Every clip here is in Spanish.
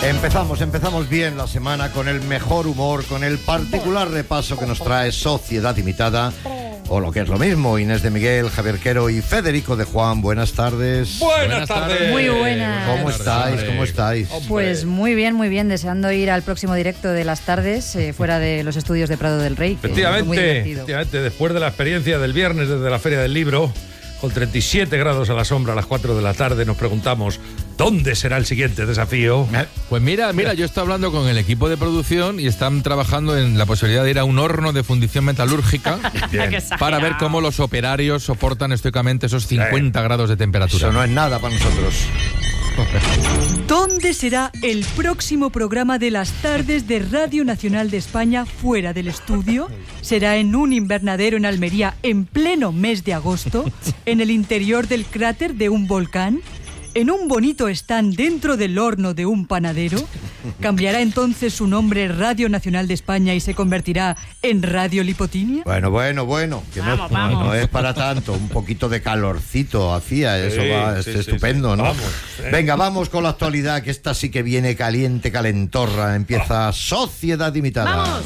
Empezamos bien la semana con el mejor humor, con el particular repaso que nos trae Sociedad Imitada, o lo que es lo mismo, Inés de Miguel, Javier Quero y Federico de Juan. Buenas tardes. Buenas tardes. Muy buenas. ¿Cómo estáis? Pues muy bien, deseando ir al próximo directo de las tardes, fuera de los estudios de Prado del Rey. Efectivamente, después de la experiencia del viernes desde la Feria del Libro, con 37 grados a la sombra a las 4 de la tarde, nos preguntamos, ¿dónde será el siguiente desafío? Pues mira, yo estoy hablando con el equipo de producción y están trabajando en la posibilidad de ir a un horno de fundición metalúrgica para ver cómo los operarios soportan estoicamente esos 50 grados de temperatura. Eso no es nada para nosotros. ¿Dónde será el próximo programa de las tardes de Radio Nacional de España fuera del estudio? ¿Será en un invernadero en Almería en pleno mes de agosto? ¿En el interior del cráter de un volcán? ¿En un bonito stand dentro del horno de un panadero? ¿Cambiará entonces su nombre Radio Nacional de España y se convertirá en Radio Lipotimia? Bueno, que vamos. No es para tanto. Un poquito de calorcito hacía, eso va, es estupendo, ¿no? Venga, vamos con la actualidad, que esta sí que viene caliente, calentorra. Empieza Sociedad Imitada. ¡Vamos!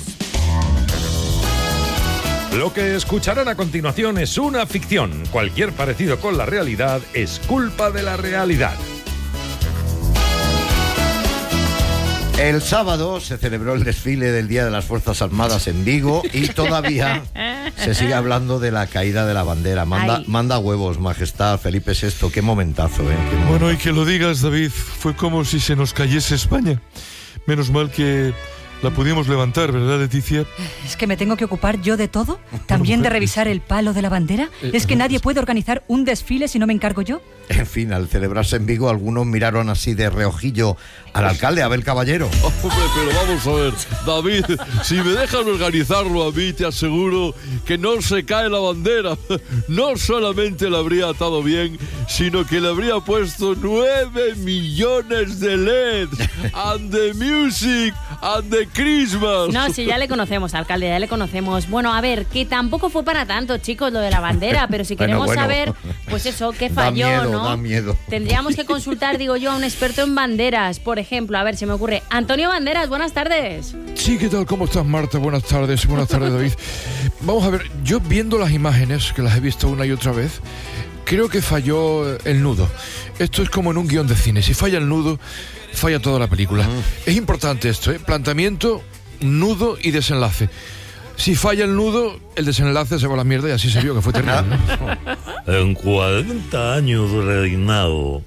Lo que escucharán a continuación es una ficción. Cualquier parecido con la realidad es culpa de la realidad. El sábado se celebró el desfile del Día de las Fuerzas Armadas en Vigo y todavía se sigue hablando de la caída de la bandera. Manda huevos, Majestad Felipe VI. Qué momentazo, ¿eh? Bueno, y que lo digas, David, fue como si se nos cayese España. Menos mal que la pudimos levantar, ¿verdad, Leticia? ¿Es que me tengo que ocupar yo de todo? ¿También de revisar el palo de la bandera? ¿Es que nadie puede organizar un desfile si no me encargo yo? En fin, al celebrarse en Vigo, algunos miraron así de reojillo al alcalde, Abel Caballero. Hombre, pero vamos a ver, David, si me dejan organizarlo a mí, te aseguro que no se cae la bandera. No solamente la habría atado bien, sino que le habría puesto 9 millones de LEDs. And the music, and the Christmas. No, sí, ya le conocemos, alcalde, ya le conocemos. Bueno, a ver, que tampoco fue para tanto, chicos, lo de la bandera, pero si queremos saber, pues eso, qué falló, ¿no? Da miedo. Tendríamos que consultar, digo yo, a un experto en banderas. Por ejemplo, a ver, se me ocurre. Antonio Banderas, buenas tardes. Sí, ¿qué tal? ¿Cómo estás, Marta? Buenas tardes, David. Vamos a ver, yo viendo las imágenes, que las he visto una y otra vez, creo que falló el nudo. Esto es como en un guión de cine. Si falla el nudo, falla toda la película. Es importante esto, ¿eh? Planteamiento, nudo y desenlace. Si falla el nudo, el desenlace se va a la mierda y así se vio, que fue terrible, ¿no? En 40 años de reinado,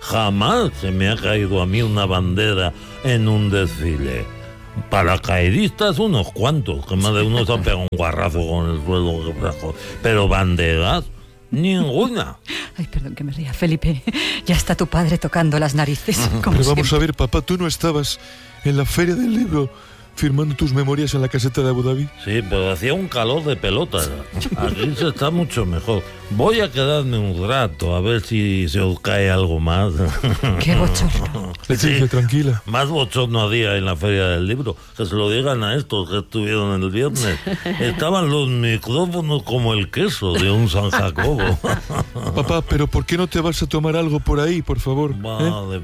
jamás se me ha caído a mí una bandera en un desfile. Paracaidistas unos cuantos, que más de uno se ha pegado un guarrazo con el suelo. Pero banderas, ninguna. Ay, perdón que me ría, Felipe. Ya está tu padre tocando las narices. Pero vamos a ver, papá, ¿tú no estabas en la Feria del Libro firmando tus memorias en la caseta de Abu Dhabi? Sí, pero hacía un calor de pelota. Aquí se está mucho mejor. Voy a quedarme un rato a ver si se os cae algo más. Qué bochorno. Leticia, tranquila. Más bochorno había en la Feria del Libro. Que se lo digan a estos que estuvieron el viernes. Estaban los micrófonos como el queso de un San Jacobo. Papá, pero ¿por qué no te vas a tomar algo por ahí, por favor? Vale.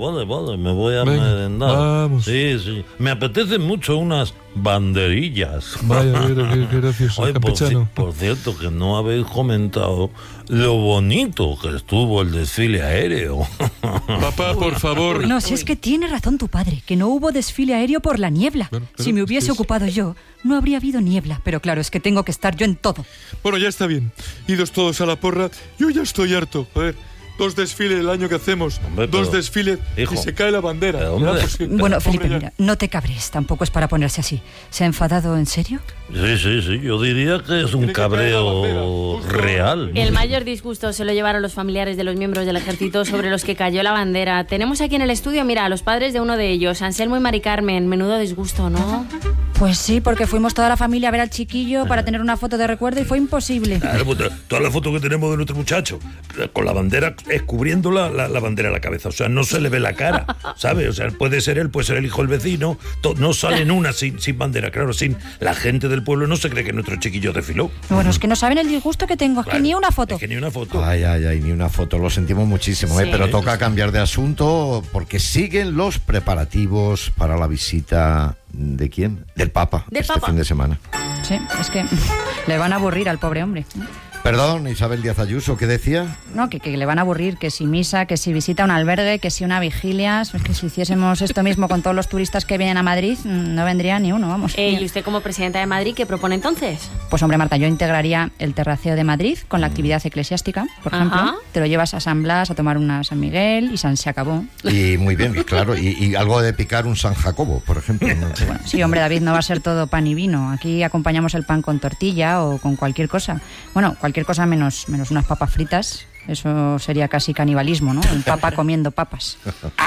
Me voy a merendar. Vamos. Sí. Me apetece mucho unas banderillas. Vaya, qué gracioso. Oye, Campechano. por cierto, que no habéis comentado lo bonito que estuvo el desfile aéreo. Papá, por favor. No, si es que tiene razón tu padre, que no hubo desfile aéreo por la niebla. Bueno, si me hubiese ocupado yo, no habría habido niebla. Pero claro, es que tengo que estar yo en todo. Bueno, ya está bien. Idos todos a la porra. Yo ya estoy harto. A ver, 2 desfiles el año que hacemos. Hombre, 2 desfiles, hijo, y se cae la bandera. pero, hombre. Bueno, Felipe, ya. mira, no te cabres. Tampoco es para ponerse así. ¿Se ha enfadado en serio? Sí. Yo diría que es un Tiene que caer la cabreo bandera, justo. real. El mayor disgusto se lo llevaron los familiares de los miembros del ejército sobre los que cayó la bandera. Tenemos aquí en el estudio, mira, a los padres de uno de ellos, Anselmo y Mari Carmen. Menudo disgusto, ¿no? Pues sí, porque fuimos toda la familia a ver al chiquillo para tener una foto de recuerdo y fue imposible. Claro, pues, toda la foto que tenemos de nuestro muchacho, con la bandera, cubriendo la bandera a la cabeza. O sea, no se le ve la cara, ¿sabes? O sea, puede ser él, puede ser el hijo del vecino. No salen una sin bandera, claro, sin la gente del pueblo no se cree que nuestro chiquillo desfiló. Bueno, es que no saben el disgusto que tengo, es Claro, que ni una foto. Es que ni una foto. Ay, ni una foto, lo sentimos muchísimo, Sí. pero toca cambiar de asunto porque siguen los preparativos para la visita ¿de quién? Del Papa, Del este Papa. fin de semana. Sí, es que le van a aburrir al pobre hombre. Perdón, Isabel Díaz Ayuso, ¿qué decía? No, que le van a aburrir, que si misa, que si visita un albergue, que si una vigilia. Es que si hiciésemos esto mismo con todos los turistas que vienen a Madrid, no vendría ni uno, vamos. ¿Y usted como presidenta de Madrid qué propone entonces? Pues hombre, Marta, yo integraría el terraceo de Madrid con la actividad eclesiástica, por Ajá. ejemplo. Te lo llevas a San Blas a tomar una San Miguel y se acabó. Y muy bien, claro, y algo de picar un San Jacobo, por ejemplo. ¿no? Bueno, sí, hombre, David, no va a ser todo pan y vino. Aquí acompañamos el pan con tortilla o con cualquier cosa. Bueno, cualquier cosa menos unas papas fritas. Eso sería casi canibalismo, ¿no? Un papa comiendo papas.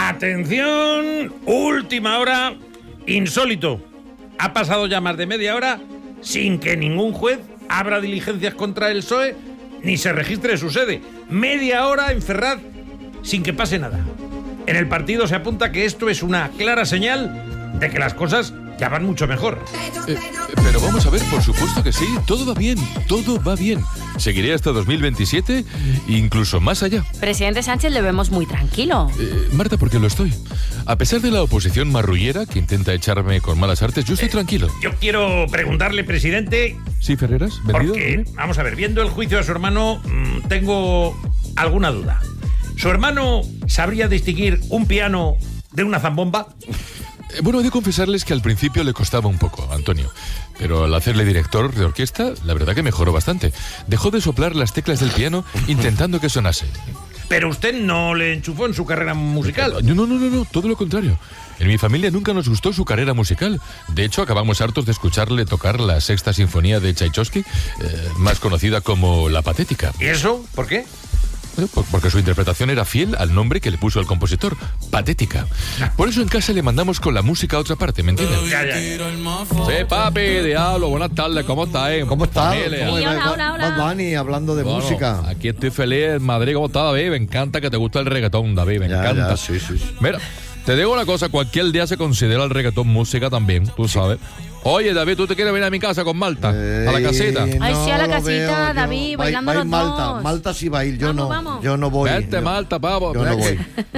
Atención, última hora, insólito. Ha pasado ya más de media hora sin que ningún juez abra diligencias contra el PSOE ni se registre su sede. Media hora en Ferraz sin que pase nada. En el partido se apunta que esto es una clara señal de que las cosas ya van mucho mejor. Pero vamos a ver, por supuesto que sí, todo va bien, todo va bien. Seguiré hasta 2027, incluso más allá. Presidente Sánchez, le vemos muy tranquilo. Marta, porque lo estoy. A pesar de la oposición marrullera que intenta echarme con malas artes, yo estoy tranquilo. Yo quiero preguntarle, presidente, ¿Sí, Ferreras? ¿Vendido? porque, vamos a ver, viendo el juicio a su hermano, tengo alguna duda. ¿Su hermano sabría distinguir un piano de una zambomba? Bueno, he de confesarles que al principio le costaba un poco, Antonio. Pero al hacerle director de orquesta, la verdad que mejoró bastante. Dejó de soplar las teclas del piano intentando que sonase. Pero usted no le enchufó en su carrera musical. No, todo lo contrario. En mi familia nunca nos gustó su carrera musical. De hecho, acabamos hartos de escucharle tocar la Sexta Sinfonía de Tchaikovsky, más conocida como La Patética. ¿Y eso? ¿Por qué? Porque su interpretación era fiel al nombre que le puso el compositor, Patética. Por eso en casa le mandamos con la música a otra parte, ¿me entiendes? Ya. Sí, papi, diablo, buenas tardes, ¿cómo estás? ¿Cómo está? Familia. ¿Cómo Sí, hola. Bad Bunny hablando de Bueno, música? Aquí estoy feliz en Madrid, ¿cómo está, David? Me encanta que te gusta el reggaetón, David, me encanta. Ya, sí. Mira, te digo una cosa, cualquier día se considera el reggaetón música también, tú sabes. Oye, David, ¿tú te quieres venir a mi casa con Malta? ¿A la casita? Ay, sí, a la lo casita, veo yo. David, bailando Va los Malta, dos. Malta sí va a ir, yo Vamos. no. Yo no voy. Vente, Malta, pavo. Yo no voy.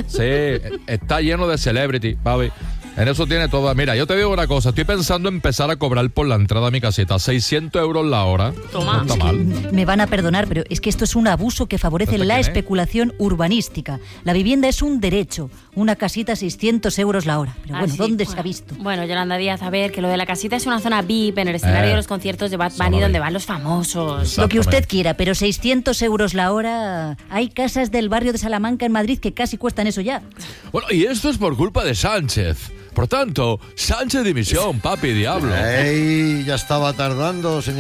Sí, está lleno de celebrity, papi. En eso tiene todo. Mira, yo te digo una cosa. Estoy pensando en empezar a cobrar por la entrada a mi caseta. 600 euros la hora. Toma. No está mal. Me van a perdonar, pero es que esto es un abuso que favorece ¿Esto la qué es? especulación urbanística. La vivienda es un derecho. Una casita 600 euros la hora. Pero bueno, Así, ¿dónde bueno. se ha visto? Bueno, Yolanda Díaz, a ver, que lo de la casita es una zona VIP en el escenario de los conciertos de Bad Bunny zona donde VIP. van los famosos. Lo que usted Exactamente. quiera, pero 600 euros la hora... Hay casas del barrio de Salamanca en Madrid que casi cuestan eso ya. Bueno, y esto es por culpa de Sánchez. Por tanto, Sánchez dimisión, papi, diablo. Ey, ya estaba tardando, señor.